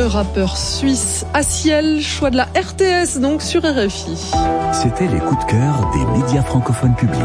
le rappeur suisse Aciel, choix de la RTS donc sur RFI. C'était les coups de cœur des médias francophones publics.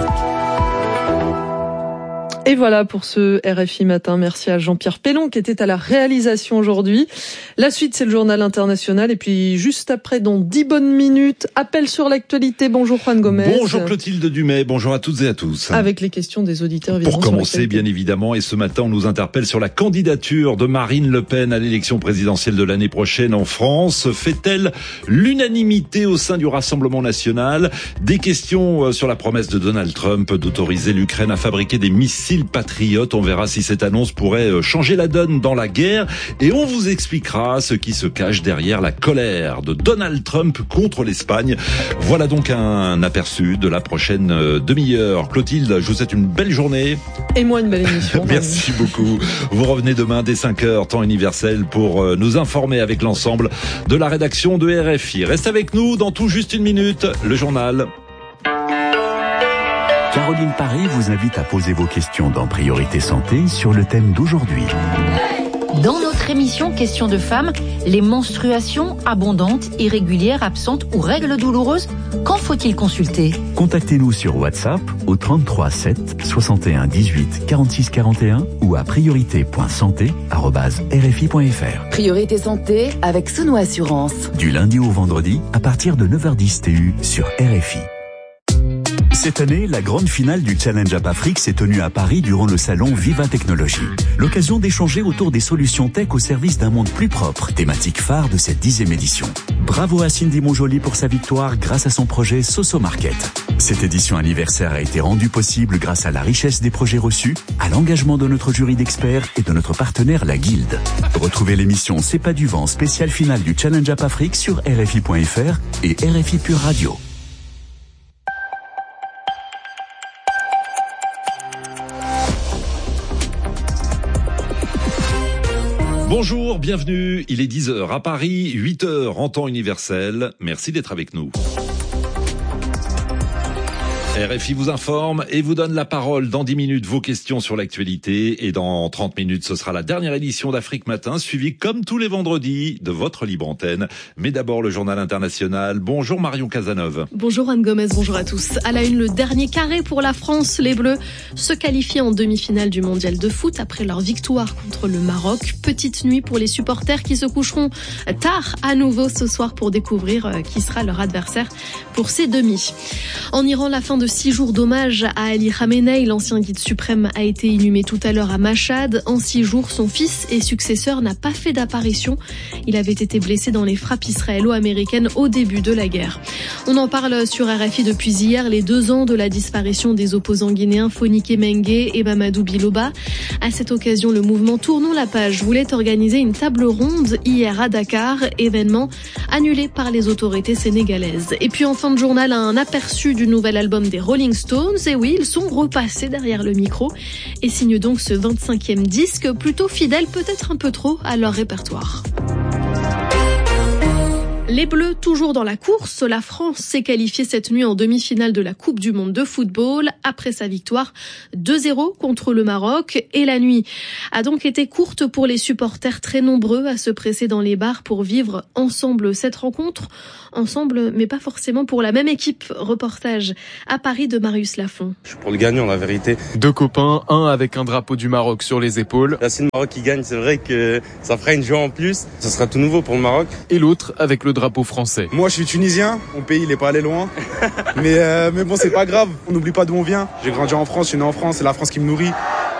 Et voilà pour ce RFI Matin. Merci à Jean-Pierre Pellon qui était à la réalisation aujourd'hui. La suite, c'est le journal international. Et puis, juste après, dans 10 bonnes minutes, appel sur l'actualité. Bonjour Juan Gomez. Bonjour Clotilde Dumais. Bonjour à toutes et à tous. Avec les questions des auditeurs, évidemment. Pour commencer, bien évidemment, et ce matin, on nous interpelle sur la candidature de Marine Le Pen à l'élection présidentielle de l'année prochaine en France. Fait-elle l'unanimité au sein du Rassemblement national? Des questions sur la promesse de Donald Trump d'autoriser l'Ukraine à fabriquer des missiles patriotes. On verra si cette annonce pourrait changer la donne dans la guerre et on vous expliquera ce qui se cache derrière la colère de Donald Trump contre l'Espagne. Voilà donc un aperçu de la prochaine demi-heure. Clotilde, je vous souhaite une belle journée. Et moi une belle émission. Merci beaucoup. Vous revenez demain dès 5h, temps universel, pour nous informer avec l'ensemble de la rédaction de RFI. Reste avec nous dans tout juste une minute, le journal. Caroline Paris vous invite à poser vos questions dans Priorité Santé sur le thème d'aujourd'hui. Dans notre émission Questions de femmes, les menstruations abondantes, irrégulières, absentes ou règles douloureuses, quand faut-il consulter? Contactez-nous sur WhatsApp au 33 7 61 18 46 41 ou à priorité.santé@rfi.fr. Priorité Santé avec Souno Assurance. Du lundi au vendredi à partir de 9h10 TU sur RFI. Cette année, la grande finale du Challenge App Afrique s'est tenue à Paris durant le salon Viva Technologie. L'occasion d'échanger autour des solutions tech au service d'un monde plus propre, thématique phare de cette 10e édition. Bravo à Cindy Monjoli pour sa victoire grâce à son projet Soso Market. Cette édition anniversaire a été rendue possible grâce à la richesse des projets reçus, à l'engagement de notre jury d'experts et de notre partenaire la Guilde. Retrouvez l'émission C'est pas du vent spéciale finale du Challenge App Afrique sur RFI.fr et RFI Pure Radio. Bonjour, bienvenue. Il est 10h à Paris, 8h en temps universel. Merci d'être avec nous. RFI vous informe et vous donne la parole dans 10 minutes, vos questions sur l'actualité. Et dans 30 minutes, ce sera la dernière édition d'Afrique Matin, suivie comme tous les vendredis de votre libre antenne. Mais d'abord, le journal international. Bonjour Marion Cazeneuve. Bonjour Anne Gomez, bonjour à tous. À la une, le dernier carré pour la France. Les Bleus se qualifient en demi-finale du mondial de foot après leur victoire contre le Maroc. Petite nuit pour les supporters qui se coucheront tard à nouveau ce soir pour découvrir qui sera leur adversaire pour ces demi. En Iran, la fin de 6 jours d'hommage à Ali Khamenei, l'ancien guide suprême, a été inhumé tout à l'heure à Mashhad. En 6 jours, son fils et successeur n'a pas fait d'apparition. Il avait été blessé dans les frappes israélo-américaines au début de la guerre. On en parle sur RFI depuis hier, les 2 ans de la disparition des opposants guinéens Fonike Mengue et Mamadou Biloba. À cette occasion, le mouvement Tournons la page voulait organiser une table ronde hier à Dakar, événement annulé par les autorités sénégalaises. Et puis en fin de journal, un aperçu du nouvel album des Rolling Stones. Et oui, ils sont repassés derrière le micro et signent donc ce 25e disque, plutôt fidèle, peut-être un peu trop, à leur répertoire. Les Bleus, toujours dans la course, la France s'est qualifiée cette nuit en demi-finale de la Coupe du Monde de football après sa victoire 2-0 contre le Maroc. Et la nuit a donc été courte pour les supporters, très nombreux à se presser dans les bars pour vivre ensemble cette rencontre. Ensemble, mais pas forcément pour la même équipe. Reportage à Paris de Marius Lafont. Je suis pour le gagnant, la vérité. 2 copains, un avec un drapeau du Maroc sur les épaules. Là, si le Maroc qui gagne, c'est vrai que ça fera une joie en plus. Ce sera tout nouveau pour le Maroc. Et l'autre avec le drapeau français. Moi, je suis tunisien. Mon pays, il est pas allé loin. mais bon, c'est pas grave. On n'oublie pas d'où on vient. J'ai grandi en France, je suis né en France. C'est la France qui me nourrit.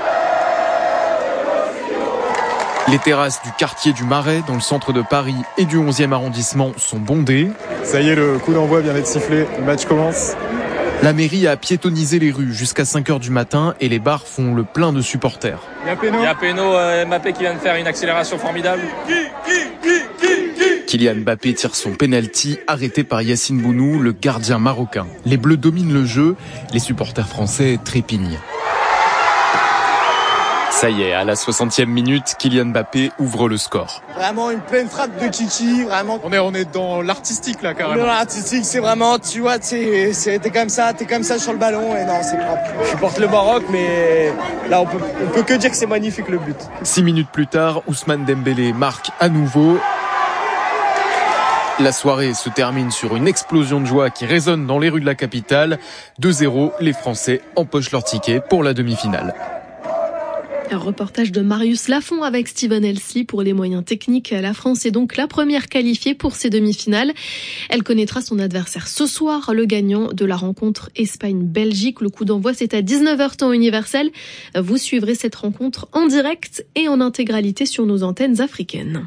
Les terrasses du quartier du Marais, dans le centre de Paris et du 11e arrondissement, sont bondées. Ça y est, le coup d'envoi vient d'être sifflé. Le match commence. La mairie a piétonnisé les rues jusqu'à 5h du matin et les bars font le plein de supporters. Il y a Péno, Mbappé qui vient de faire une accélération formidable. Kylian Mbappé tire son penalty, arrêté par Yassine Bounou, le gardien marocain. Les Bleus dominent le jeu, les supporters français trépignent. Ça y est, à la 60e minute, Kylian Mbappé ouvre le score. Vraiment une pleine frappe de Kiki, vraiment. On est dans l'artistique là carrément. Dans l'artistique, c'est vraiment, tu vois, t'es comme ça sur le ballon et non, c'est propre. Je supporte le Maroc, mais là on peut que dire que c'est magnifique le but. 6 minutes plus tard, Ousmane Dembélé marque à nouveau. La soirée se termine sur une explosion de joie qui résonne dans les rues de la capitale. 2-0, les Français empochent leur ticket pour la demi-finale. Un reportage de Marius Lafont avec Steven Elsley pour les moyens techniques. La France est donc la première qualifiée pour ces demi-finales. Elle connaîtra son adversaire ce soir, le gagnant de la rencontre Espagne-Belgique. Le coup d'envoi, c'est à 19h temps universel. Vous suivrez cette rencontre en direct et en intégralité sur nos antennes africaines.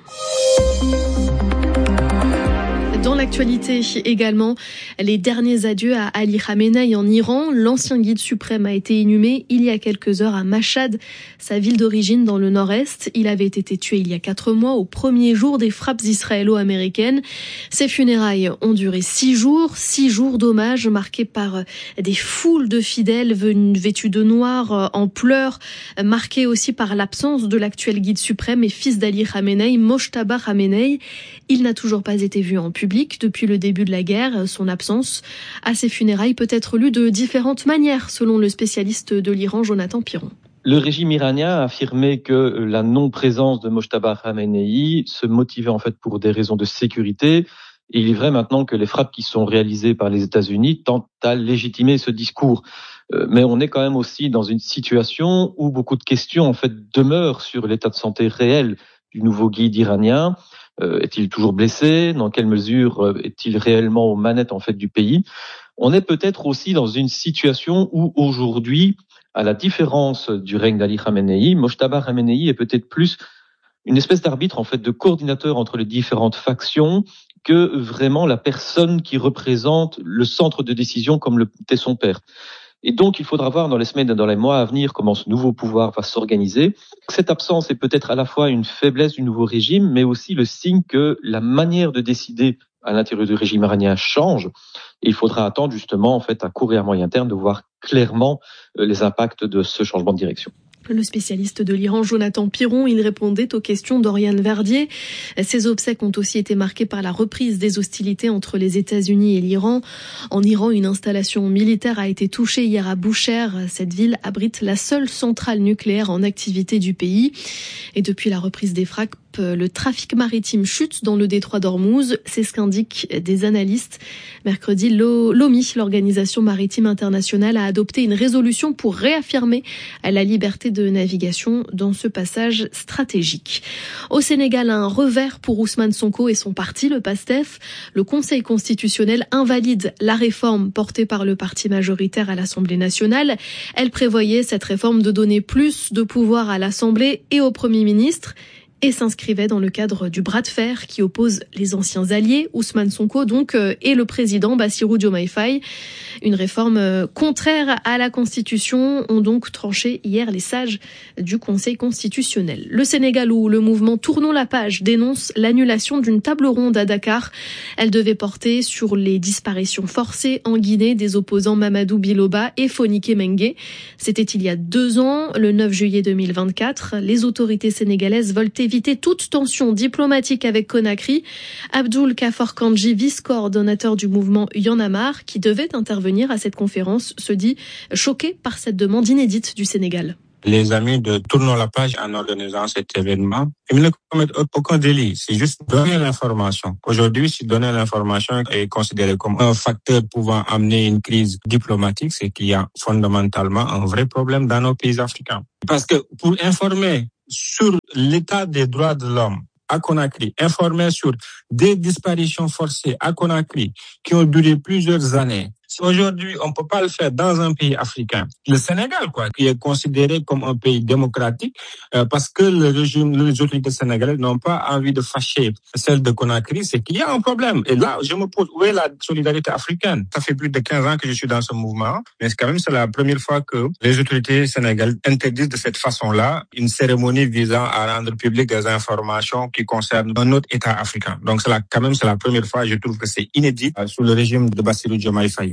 Dans l'actualité également, les derniers adieux à Ali Khamenei en Iran. L'ancien guide suprême a été inhumé il y a quelques heures à Mashhad, sa ville d'origine dans le nord-est. Il avait été tué il y a 4 mois, au premier jour des frappes israélo-américaines. Ses funérailles ont duré 6 jours d'hommage marqués par des foules de fidèles vêtus de noir, en pleurs, marqués aussi par l'absence de l'actuel guide suprême et fils d'Ali Khamenei, Mojtaba Khamenei. Il n'a toujours pas été vu en public depuis le début de la guerre. Son absence à ses funérailles peut être lue de différentes manières, selon le spécialiste de l'Iran, Jonathan Piron. Le régime iranien a affirmé que la non-présence de Mojtaba Khamenei se motivait en fait pour des raisons de sécurité. Et il est vrai maintenant que les frappes qui sont réalisées par les États-Unis tentent à légitimer ce discours. Mais on est quand même aussi dans une situation où beaucoup de questions en fait demeurent sur l'état de santé réel du nouveau guide iranien. Est-il toujours blessé? Dans quelle mesure est-il réellement aux manettes en fait du pays? On est peut-être aussi dans une situation où aujourd'hui, à la différence du règne d'Ali Khamenei, Mojtaba Khamenei est peut-être plus une espèce d'arbitre en fait de coordinateur entre les différentes factions que vraiment la personne qui représente le centre de décision comme l'était son père. Et donc, il faudra voir dans les semaines et dans les mois à venir comment ce nouveau pouvoir va s'organiser. Cette absence est peut-être à la fois une faiblesse du nouveau régime, mais aussi le signe que la manière de décider à l'intérieur du régime iranien change. Et il faudra attendre justement, en fait, à court et à moyen terme, de voir clairement les impacts de ce changement de direction. Le spécialiste de l'Iran, Jonathan Piron, il répondait aux questions d'Oriane Verdier. Ses obsèques ont aussi été marquées par la reprise des hostilités entre les États-Unis et l'Iran. En Iran, une installation militaire a été touchée hier à Boucher. Cette ville abrite la seule centrale nucléaire en activité du pays. Et depuis la reprise des frappes, le trafic maritime chute dans le détroit d'Ormuz. C'est ce qu'indiquent des analystes. Mercredi, l'OMI, l'Organisation maritime internationale, a adopté une résolution pour réaffirmer la liberté de navigation dans ce passage stratégique. Au Sénégal, un revers pour Ousmane Sonko et son parti, le PASTEF. Le Conseil constitutionnel invalide la réforme portée par le parti majoritaire à l'Assemblée nationale. Elle prévoyait, cette réforme, de donner plus de pouvoir à l'Assemblée et au Premier ministre, et s'inscrivait dans le cadre du bras de fer qui oppose les anciens alliés, Ousmane Sonko donc, et le président Bassirou Diomaye Faye. Une réforme contraire à la Constitution ont donc tranché hier les sages du Conseil constitutionnel. Le Sénégal, où le mouvement Tournons la page dénonce l'annulation d'une table ronde à Dakar. Elle devait porter sur les disparitions forcées en Guinée des opposants Mamadou Biloba et Fonike Mengue. C'était il y a 2 ans, le 9 juillet 2024. Les autorités sénégalaises veulent éviter toute tension diplomatique avec Conakry. Abdoul Kafor Kandji, vice-coordonnateur du mouvement Y en a marre, qui devait intervenir à cette conférence, se dit choqué par cette demande inédite du Sénégal. Les amis de Tournons la page en organisant cet événement, ils ne commettent aucun délit. C'est juste donner l'information. Aujourd'hui, si donner l'information est considéré comme un facteur pouvant amener une crise diplomatique, c'est qu'il y a fondamentalement un vrai problème dans nos pays africains. Parce que pour informer sur l'état des droits de l'homme à Conakry, informer sur des disparitions forcées à Conakry qui ont duré plusieurs années. Aujourd'hui, on ne peut pas le faire dans un pays africain. Le Sénégal, qui est considéré comme un pays démocratique, parce que les autorités sénégalaises n'ont pas envie de fâcher celle de Conakry, c'est qu'il y a un problème. Et là, je me pose, où est la solidarité africaine? Ça fait plus de 15 ans que je suis dans ce mouvement, mais c'est la première fois que les autorités sénégalaises interdisent de cette façon-là une cérémonie visant à rendre publiques des informations qui concernent un autre État africain. Donc c'est la première fois, je trouve que c'est inédit sous le régime de Bassirou Diomaye Faye.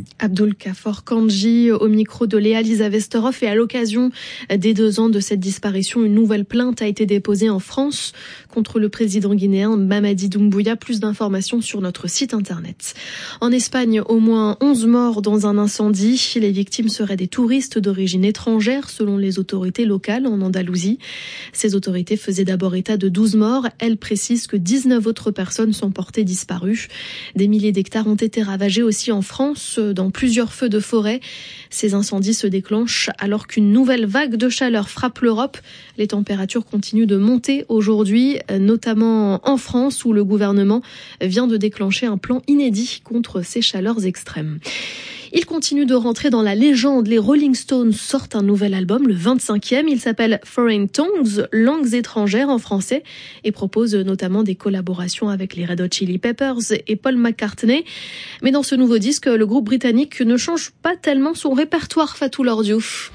Abdul Khafor Kandji au micro de Léa Lisa Vesterhoff. Et à l'occasion des 2 ans de cette disparition, une nouvelle plainte a été déposée en France contre le président guinéen Mamadi Doumbouya. Plus d'informations sur notre site internet. En Espagne, au moins 11 morts dans un incendie. Les victimes seraient des touristes d'origine étrangère selon les autorités locales en Andalousie. Ces autorités faisaient d'abord état de 12 morts. Elles précisent que 19 autres personnes sont portées disparues. Des milliers d'hectares ont été ravagés aussi en France dans plusieurs feux de forêt. Ces incendies se déclenchent alors qu'une nouvelle vague de chaleur frappe l'Europe. Les températures continuent de monter aujourd'hui, notamment en France où le gouvernement vient de déclencher un plan inédit contre ces chaleurs extrêmes. Il continue de rentrer dans la légende. Les Rolling Stones sortent un nouvel album, le 25e. Il s'appelle Foreign Tongues, langues étrangères en français, et propose notamment des collaborations avec les Red Hot Chili Peppers et Paul McCartney. Mais dans ce nouveau disque, le groupe britannique ne change pas tellement son répertoire, Fatou Lordiouf.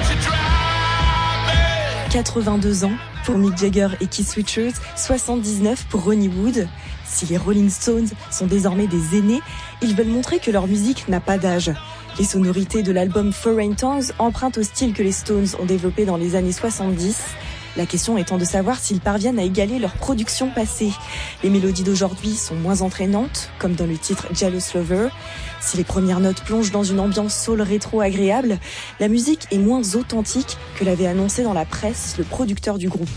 82 ans pour Mick Jagger et Keith Richards, 79 pour Ronnie Wood. Si les Rolling Stones sont désormais des aînés, ils veulent montrer que leur musique n'a pas d'âge. Les sonorités de l'album Foreign Tongues empruntent au style que les Stones ont développé dans les années 70. La question étant de savoir s'ils parviennent à égaler leur production passée. Les mélodies d'aujourd'hui sont moins entraînantes, comme dans le titre Jealous Lover. Si les premières notes plongent dans une ambiance soul rétro agréable, la musique est moins authentique que l'avait annoncé dans la presse le producteur du groupe.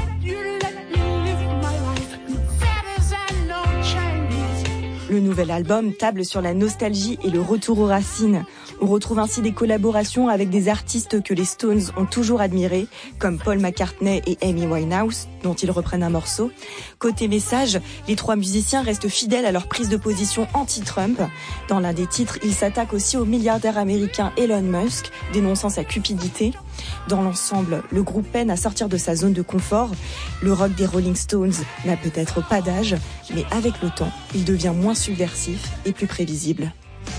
Le nouvel album table sur la nostalgie et le retour aux racines. On retrouve ainsi des collaborations avec des artistes que les Stones ont toujours admirés, comme Paul McCartney et Amy Winehouse, dont ils reprennent un morceau. Côté message, les 3 musiciens restent fidèles à leur prise de position anti-Trump. Dans l'un des titres, ils s'attaquent aussi au milliardaire américain Elon Musk, dénonçant sa cupidité. Dans l'ensemble, le groupe peine à sortir de sa zone de confort. Le rock des Rolling Stones n'a peut-être pas d'âge, mais avec le temps, il devient moins subversif et plus prévisible.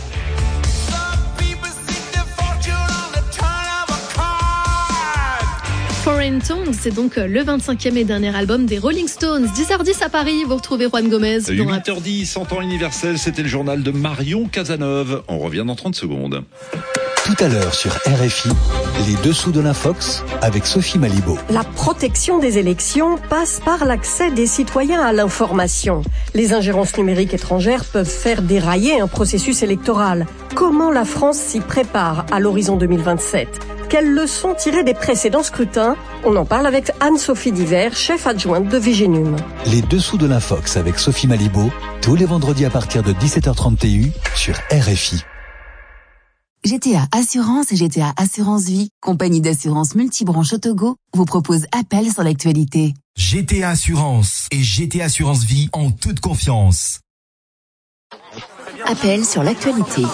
Foreign Tongues, c'est donc le 25e et dernier album des Rolling Stones. 10h10 à Paris, vous retrouvez Juan Gomez. 8h10, en temps universel, c'était le journal de Marion Cazeneuve. On revient dans 30 secondes. Tout à l'heure sur RFI, les dessous de l'Infox avec Sophie Malibaud. La protection des élections passe par l'accès des citoyens à l'information. Les ingérences numériques étrangères peuvent faire dérailler un processus électoral. Comment la France s'y prépare à l'horizon 2027 ? Quelles leçons tirer des précédents scrutins ? On en parle avec Anne-Sophie Diver, chef adjointe de Vigénum. Les dessous de l'Infox avec Sophie Malibaud, tous les vendredis à partir de 17h30 TU sur RFI. GTA Assurance et GTA Assurance Vie, compagnie d'assurance multibranche Autogo, vous propose appel sur l'actualité. GTA Assurance et GTA Assurance Vie en toute confiance. Appel sur l'actualité.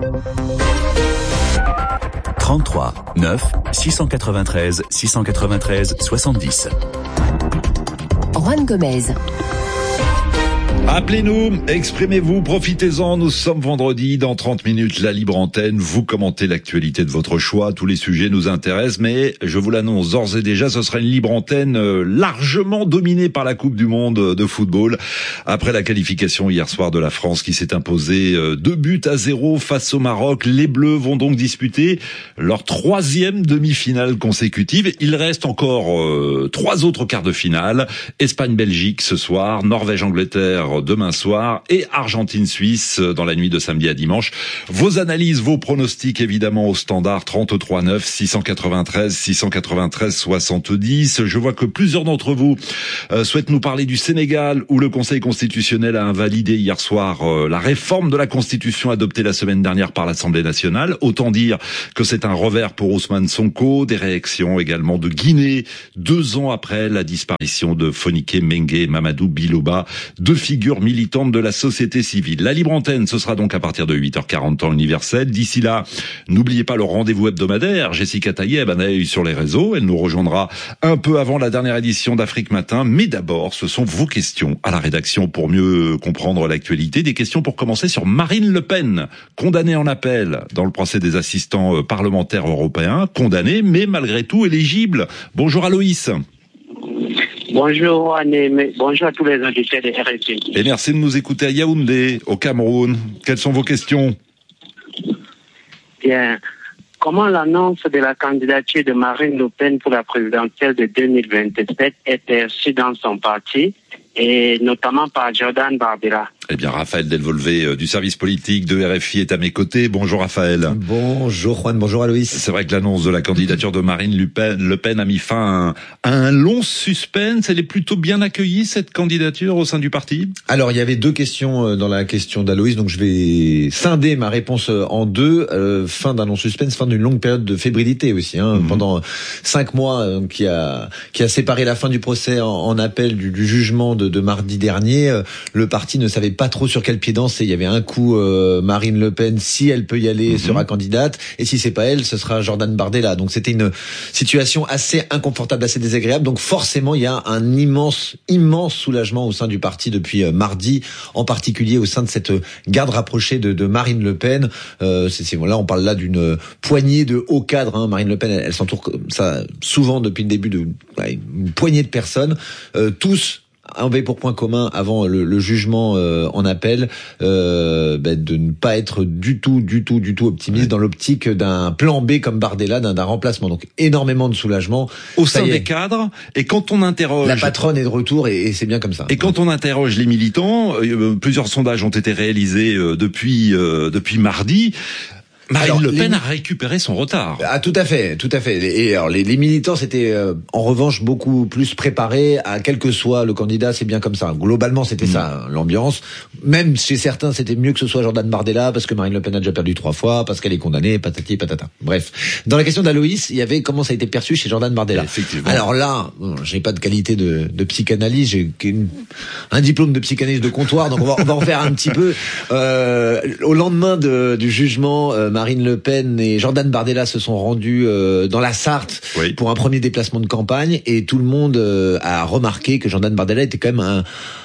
33 9 693 693 70. Juan Gomez. Appelez-nous, exprimez-vous, profitez-en, nous sommes vendredi, dans 30 minutes, la libre antenne, vous commentez l'actualité de votre choix, tous les sujets nous intéressent, mais je vous l'annonce d'ores et déjà, ce sera une libre antenne largement dominée par la Coupe du Monde de football, après la qualification hier soir de la France qui s'est imposée 2-0 face au Maroc. Les Bleus vont donc disputer leur 3e demi-finale consécutive. Il reste encore 3 autres quarts de finale, Espagne-Belgique ce soir, Norvège-Angleterre demain soir et Argentine-Suisse dans la nuit de samedi à dimanche. Vos analyses, vos pronostics évidemment au standard 33 9 693 693 70. Je vois que plusieurs d'entre vous souhaitent nous parler du Sénégal où le Conseil constitutionnel a invalidé hier soir la réforme de la Constitution adoptée la semaine dernière par l'Assemblée nationale. Autant dire que c'est un revers pour Ousmane Sonko. Des réactions également de Guinée 2 ans après la disparition de Fonike Mengue et Mamadou Biloba, 2 figures militantes de la société civile. La libre antenne, ce sera donc à partir de 8h40 temps universel. D'ici là, n'oubliez pas le rendez-vous hebdomadaire. Jessica Tayeb, un œil sur les réseaux. Elle nous rejoindra un peu avant la dernière édition d'Afrique Matin. Mais d'abord, ce sont vos questions à la rédaction pour mieux comprendre l'actualité. Des questions pour commencer sur Marine Le Pen, condamnée en appel dans le procès des assistants parlementaires européens. Condamnée, mais malgré tout éligible. Bonjour Aloïs. Bonjour Anne, bonjour à tous les auditeurs de RFI. Et merci de nous écouter à Yaoundé, au Cameroun. Quelles sont vos questions ? Bien, comment l'annonce de la candidature de Marine Le Pen pour la présidentielle de 2027 est perçue dans son parti et notamment par Jordan Bardella? Eh bien, Raphaël Delvolvé du service politique de RFI est à mes côtés. Bonjour Raphaël. Bonjour Juan, bonjour Aloïs. C'est vrai que l'annonce de la candidature de Marine Le Pen a mis fin à un long suspense. Elle est plutôt bien accueillie, cette candidature, au sein du parti? Alors, il y avait deux questions dans la question d'Aloïs, donc je vais scinder ma réponse en deux. Fin d'un long suspense, fin d'une longue période de fébrilité aussi. Pendant 5 mois, qui a séparé la fin du procès en appel du jugement de mardi dernier. Le parti ne savait pas trop sur quel pied danser. Il y avait un coup Marine Le Pen, si elle peut y aller, sera candidate, et si c'est pas elle, ce sera Jordan Bardella. Donc c'était une situation assez inconfortable, assez désagréable. Donc forcément, il y a un immense soulagement au sein du parti depuis mardi, en particulier au sein de cette garde rapprochée de Marine Le Pen. Là, on parle là d'une poignée de hauts cadres. Marine Le Pen, elle s'entoure comme ça souvent depuis le début une poignée de personnes, tous avait pour point commun avant le jugement en appel de ne pas être du tout optimiste dans l'optique d'un plan B comme Bardella, d'un remplacement. Donc énormément de soulagement au sein des cadres. Et quand on interroge, la patronne est de retour et c'est bien comme ça. Et quand on interroge les militants, plusieurs sondages ont été réalisés depuis mardi. Marine Le Pen a récupéré son retard. Ah, tout à fait. Et alors, les militants s'étaient, en revanche, beaucoup plus préparés à quel que soit le candidat, c'est bien comme ça. Globalement, c'était ça, l'ambiance. Même chez certains, c'était mieux que ce soit Jordan Bardella, parce que Marine Le Pen a déjà perdu 3 fois, parce qu'elle est condamnée, patati patata. Bref. Dans la question d'Aloïs, il y a comment ça a été perçu chez Jordan Bardella. Effectivement. Alors là, j'ai pas de qualité de psychanalyse, j'ai un diplôme de psychanalyse de comptoir, donc on va en faire un petit peu. Au lendemain du jugement, Marine Le Pen et Jordan Bardella se sont rendus dans la Sarthe pour un premier déplacement de campagne, et tout le monde a remarqué que Jordan Bardella était quand même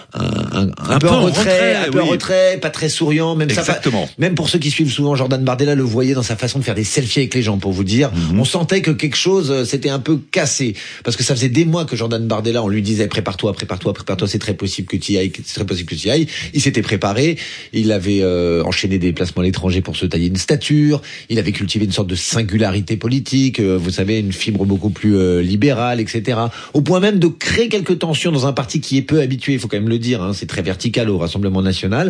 un peu en retrait, pas très souriant, même exactement. Même pour ceux qui suivent souvent Jordan Bardella, le voyaient dans sa façon de faire des selfies avec les gens, pour vous dire. On sentait que quelque chose s'était un peu cassé, parce que ça faisait des mois que Jordan Bardella, on lui disait prépare-toi, c'est très possible que tu y ailles. Il s'était préparé, il avait enchaîné des déplacements à l'étranger pour se tailler une stature, il avait cultivé une sorte de singularité politique, vous savez, une fibre beaucoup plus libérale, etc. Au point même de créer quelques tensions dans un parti qui est peu habitué, il faut quand même le dire, c'est très vertical au Rassemblement national,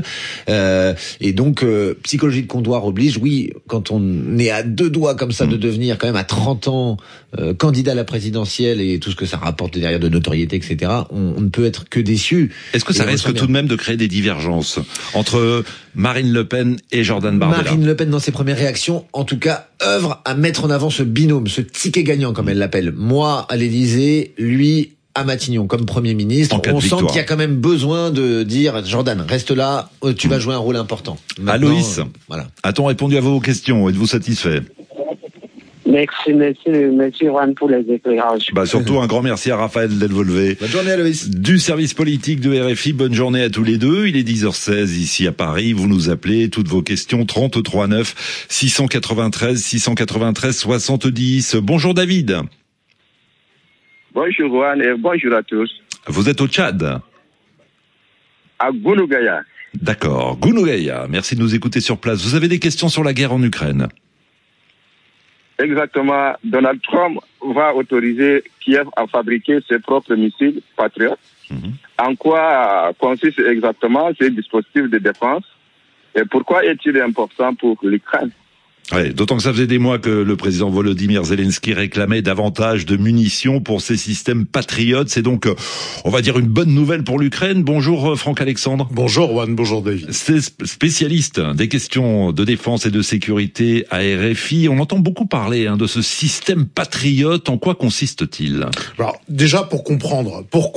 et donc psychologie de comptoir oblige. Oui, quand on est à 2 doigts comme ça de devenir quand même à 30 ans candidat à la présidentielle et tout ce que ça rapporte derrière de notoriété, etc., on ne peut être que déçu. Est-ce que ça risque tout de même de créer des divergences entre Marine Le Pen et Jordan Bardella? Marine Le Pen, dans ses premières réactions, en tout cas, œuvre à mettre en avant ce binôme, ce ticket gagnant, comme elle l'appelle. Moi à l'Élysée, lui à Matignon comme Premier ministre. On sent qu'il y a quand même besoin de dire Jordan, reste là, tu vas jouer un rôle important. Aloïs, a-t-on répondu à vos questions? Êtes-vous satisfait? Merci Juan pour les éclairages. Surtout un grand merci à Raphaël Delvolvé. Bonne journée Aloïs. Du service politique de RFI, bonne journée à tous les deux. Il est 10h16 ici à Paris. Vous nous appelez, toutes vos questions, 33 9 693 70. Bonjour David. Bonjour Juan et bonjour à tous. Vous êtes au Tchad? À Gounougaya. D'accord, Gounougaya. Merci de nous écouter sur place. Vous avez des questions sur la guerre en Ukraine? Exactement. Donald Trump va autoriser Kiev à fabriquer ses propres missiles Patriot. En quoi consiste exactement ces dispositifs de défense et pourquoi est-il important pour l'Ukraine? D'autant que ça faisait des mois que le président Volodymyr Zelensky réclamait davantage de munitions pour ses systèmes patriotes. C'est donc, on va dire, une bonne nouvelle pour l'Ukraine. Bonjour Franck Alexandre. Bonjour Juan, bonjour David. C'est spécialiste des questions de défense et de sécurité à RFI. On entend beaucoup parler de ce système patriote. En quoi consiste-t-il? Alors, déjà pour comprendre pourquoi